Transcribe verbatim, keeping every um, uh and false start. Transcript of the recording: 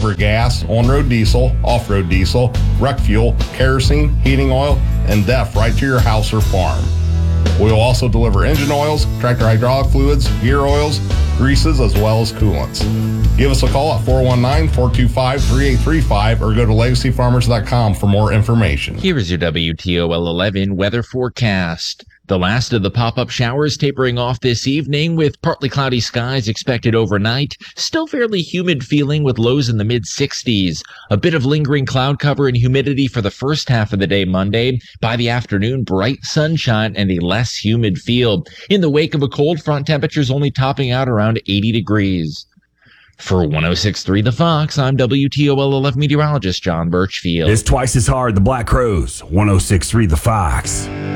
deliver gas, on-road diesel, off-road diesel, wreck fuel, kerosene, heating oil, and D E F right to your house or farm. We will also deliver engine oils, tractor hydraulic fluids, gear oils, greases, as well as coolants. Give us a call at four one nine, four two five, three eight three five or go to legacy farmers dot com for more information. Here is your W T O L eleven weather forecast. The last of the pop-up showers tapering off this evening with partly cloudy skies expected overnight. Still fairly humid feeling with lows in the mid sixties. A bit of lingering cloud cover and humidity for the first half of the day Monday. By the afternoon, bright sunshine and a less humid feel. In the wake of a cold front, temperatures only topping out around eighty degrees. For one oh six point three The Fox, I'm W T O L eleven meteorologist John Birchfield. It's twice as hard, the Black Crowes. one oh six point three The Fox.